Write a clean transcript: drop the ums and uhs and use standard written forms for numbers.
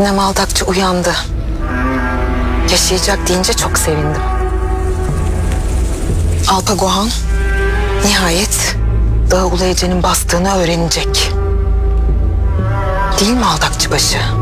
Sinem Aldakçı uyandı. Yaşayacak deyince çok sevindim. Alpagohan nihayet Dağı Ulu Ece'nin bastığını öğrenecek. Değil mi Aldakçıbaşı?